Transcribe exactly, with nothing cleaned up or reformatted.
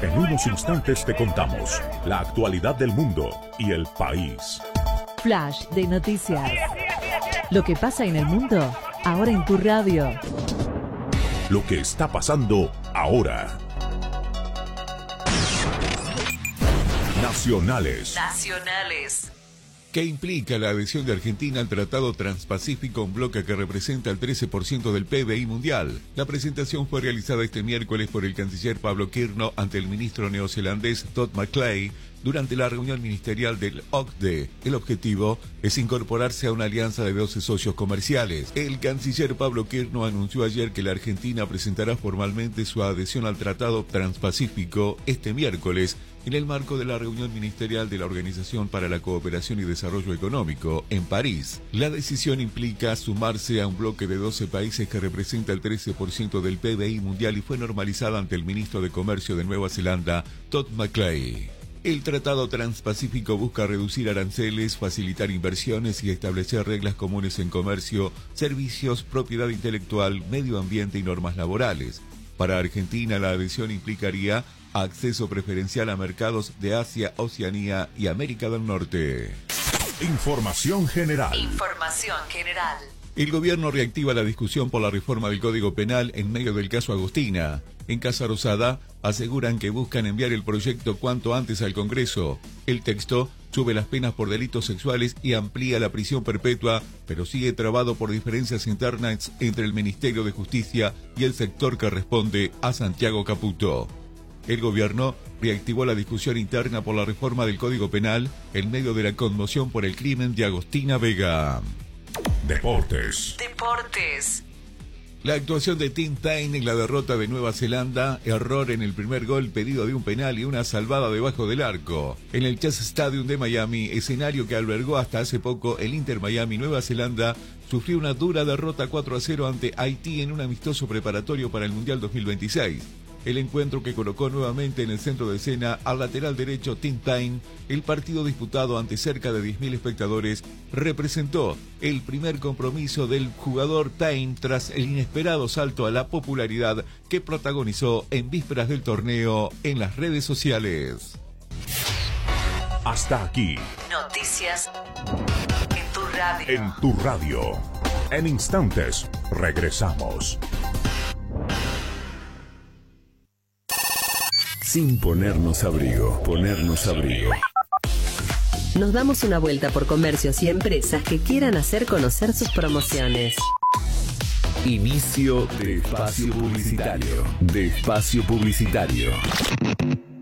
En unos instantes te contamos la actualidad del mundo y el país. Flash de noticias. Lo que pasa en el mundo, ahora en tu radio. Lo que está pasando ahora. Nacionales. Nacionales. ¿Qué implica la adhesión de Argentina al Tratado Transpacífico, un bloque que representa el trece por ciento del P B I mundial? La presentación fue realizada este miércoles por el canciller Pablo Kirno ante el ministro neozelandés Todd McClay durante la reunión ministerial del O C D E. El objetivo es incorporarse a una alianza de doce socios comerciales. El canciller Pablo Kirno anunció ayer que la Argentina presentará formalmente su adhesión al Tratado Transpacífico este miércoles en el marco de la reunión ministerial de la Organización para la Cooperación y Desarrollo Económico en París. La decisión implica sumarse a un bloque de doce países que representa el trece por ciento del P B I mundial y fue normalizada ante el ministro de Comercio de Nueva Zelanda, Todd McClay. El Tratado Transpacífico busca reducir aranceles, facilitar inversiones y establecer reglas comunes en comercio, servicios, propiedad intelectual, medio ambiente y normas laborales. Para Argentina, la adhesión implicaría acceso preferencial a mercados de Asia, Oceanía y América del Norte. Información general. Información general. El gobierno reactiva la discusión por la reforma del Código Penal en medio del caso Agostina. En Casa Rosada aseguran que buscan enviar el proyecto cuanto antes al Congreso. El texto sube las penas por delitos sexuales y amplía la prisión perpetua, pero sigue trabado por diferencias internas entre el Ministerio de Justicia y el sector que responde a Santiago Caputo. El gobierno reactivó la discusión interna por la reforma del Código Penal en medio de la conmoción por el crimen de Agostina Vega. Deportes. Deportes. La actuación de Tim Paine en la derrota de Nueva Zelanda, error en el primer gol, pedido de un penal y una salvada debajo del arco. En el Chase Stadium de Miami, escenario que albergó hasta hace poco el Inter Miami, Nueva Zelanda sufrió una dura derrota cuatro a cero ante Haití en un amistoso preparatorio para el Mundial dos mil veintiséis. El encuentro que colocó nuevamente en el centro de escena al lateral derecho Tim Paine, el partido disputado ante cerca de diez mil espectadores, representó el primer compromiso del jugador Paine tras el inesperado salto a la popularidad que protagonizó en vísperas del torneo en las redes sociales. Hasta aquí. Noticias en tu radio. En tu radio. En instantes, regresamos. Sin ponernos abrigo, ponernos abrigo. Nos damos una vuelta por comercios y empresas que quieran hacer conocer sus promociones. Inicio de espacio publicitario. De espacio publicitario.